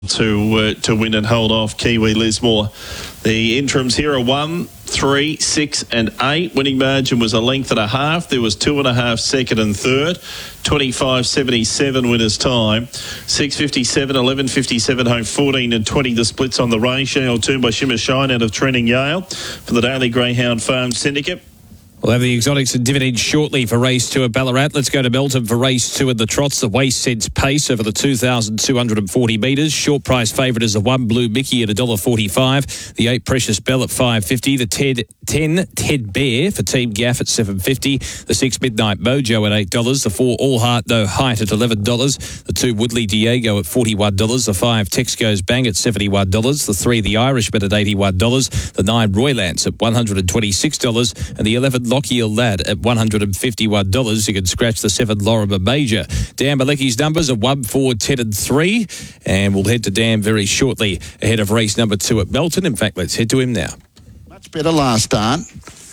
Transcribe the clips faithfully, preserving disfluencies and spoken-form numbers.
to uh, to win and hold off Kiwi Lismore. The interims here are one, three, six and eight. Winning margin was a length and a half. There was two and a half second and third. twenty-five seventy-seven winners time. six fifty-seven, eleven fifty-seven home, fourteen and twenty the splits on the race. Shale Turn by Shimmer Shine out of Training Yale for the Daily Greyhound Farm Syndicate. We'll have the exotics and dividends shortly for race two at Ballarat. Let's go to Melton for race two at the Trots. The Waste Sense Pace over the two thousand two hundred forty metres. Short price favourite is the one Blue Mickey at one dollar forty-five. The eight Precious Bell at five fifty. The Ted, ten Ted Bear for Team Gaff at seven fifty. The six Midnight Mojo at eight dollars. The four All Heart No Height at eleven dollars. The two Woodley Diego at forty-one dollars. The five Tex Goes Bang at seventy-one dollars. The three The Irishman at eighty-one dollars. The nine Roy Lance at one hundred twenty-six dollars. And the eleven Lockyer Lad at one hundred fifty-one dollars. You can scratch the seven Lorimer Major. Dan Malecki's numbers are one, four, ten and three. And we'll head to Dan very shortly ahead of race number two at Melton. In fact, let's head to him now. Much better last start.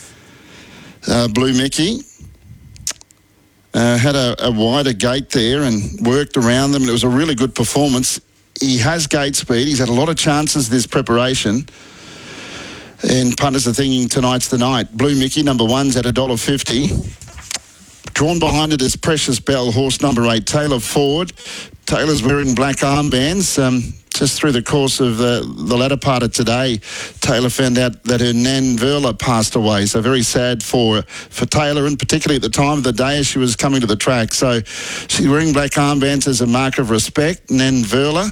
Uh, Blue Mickey uh, had a, a wider gate there and worked around them. And it was a really good performance. He has gate speed. He's had a lot of chances this preparation. And punters are thinking tonight's the night. Blue Mickey, number one's at one dollar fifty. Drawn behind it is Precious Bell, horse number eight, Taylor Ford. Taylor's wearing black armbands. Um, just through the course of the, the latter part of today, Taylor found out that her Nan Verla passed away. So very sad for for Taylor, and particularly at the time of the day as she was coming to the track. So she's wearing black armbands as a mark of respect, Nan Verla.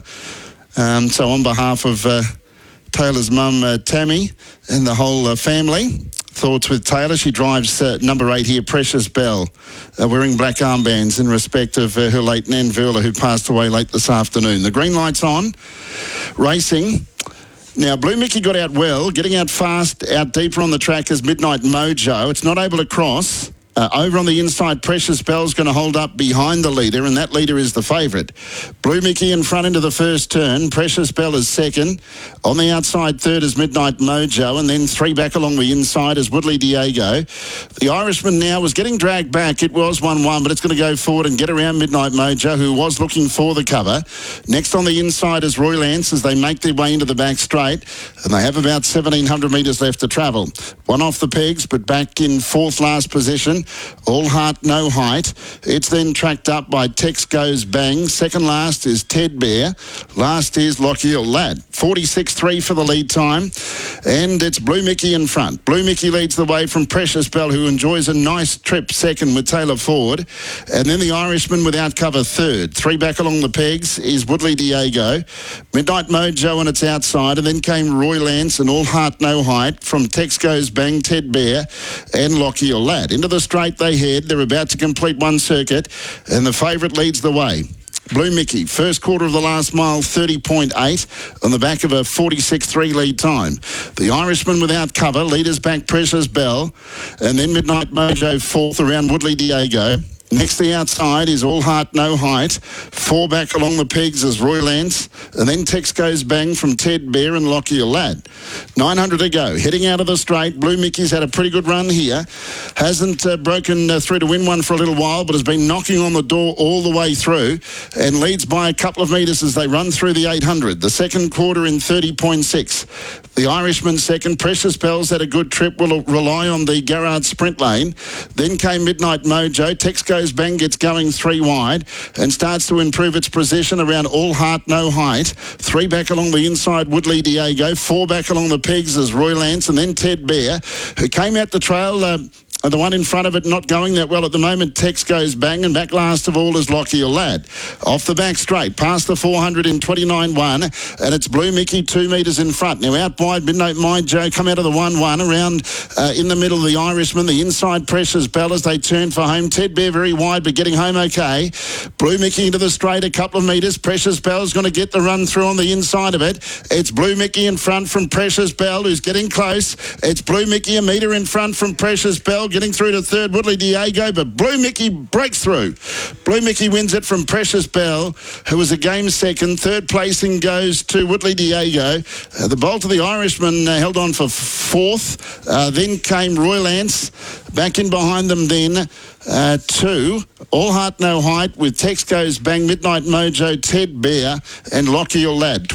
Um, so on behalf of Uh, Taylor's mum, uh, Tammy, and the whole uh, family. Thoughts with Taylor. She drives uh, number eight here, Precious Bell, uh, wearing black armbands in respect of uh, her late Nan Verla, who passed away late this afternoon. The green light's on. Racing. Now, Blue Mickey got out well. Getting out fast, out deeper on the track is Midnight Mojo. It's not able to cross. Uh, over on the inside, Precious Bell's going to hold up behind the leader, and that leader is the favourite. Blue Mickey in front into the first turn. Precious Bell is second. On the outside, third is Midnight Mojo, and then three back along the inside is Woodley Diego. The Irishman now was getting dragged back. It was one one, but it's going to go forward and get around Midnight Mojo, who was looking for the cover. Next on the inside is Roy Lance as they make their way into the back straight, and they have about seventeen hundred metres left to travel. One off the pegs, but back in fourth last position. All Heart No Height. It's then tracked up by Tex Goes Bang. Second last is Ted Bear. Last is Lockyer Lad. forty-six three for the lead time. And it's Blue Mickey in front. Blue Mickey leads the way from Precious Bell, who enjoys a nice trip second with Taylor Ford. And then the Irishman without cover third. Three back along the pegs is Woodley Diego. Midnight Mojo on its outside. And then came Roy Lance and All Heart No Height from Tex Goes Bang, Ted Bear and Lockyer Lad. Into the straight they head. They're about to complete one circuit, and the favourite leads the way. Blue Mickey, first quarter of the last mile, thirty point eight on the back of a forty-six three lead time. The Irishman without cover, leaders back Precious Bell, and then Midnight Mojo fourth around Woodley Diego. Next, the outside is All Heart No Height. Four back along the pegs is Roy Lance. And then Tex Goes Bang from Ted Bear and Lockyer Lad. nine hundred to go. Heading out of the straight. Blue Mickey's had a pretty good run here. Hasn't uh, broken uh, through to win one for a little while, but has been knocking on the door all the way through and leads by a couple of metres as they run through the eight hundred. The second quarter in thirty point six. The Irishman second. Precious Bell's had a good trip. Will rely on the Garrard sprint lane. Then came Midnight Mojo. Tex Goes Bang gets going three wide and starts to improve its position around All Heart No Height. Three back along the inside, Woodley Diego. Four back along the pegs is Roy Lance, and then Ted Bear, who came out the trail. Uh, And the one in front of it not going that well at the moment. Tex Goes Bang, and back last of all is Lockyer Lad. Off the back straight, past the four hundred in twenty-nine one, and it's Blue Mickey two metres in front. Now out wide, Midnight Mojo come out of the one one around uh, in the middle of the Irishman. The inside Precious Bell as they turn for home. Ted Bear very wide, but getting home okay. Blue Mickey into the straight a couple of metres. Precious Bell's going to get the run through on the inside of it. It's Blue Mickey in front from Precious Bell, who's getting close. It's Blue Mickey a metre in front from Precious Bell, getting through to third, Woodley Diego, but Blue Mickey breaks through. Blue Mickey wins it from Precious Bell, who was a game second. Third placing goes to Woodley Diego. Uh, the bolt of the Irishman uh, held on for fourth. Uh, then came Roy Lance. Back in behind them then, uh, two. All Heart No Height with Tex Goes Bang, Midnight Mojo, Ted Bear and Lockyer Lad.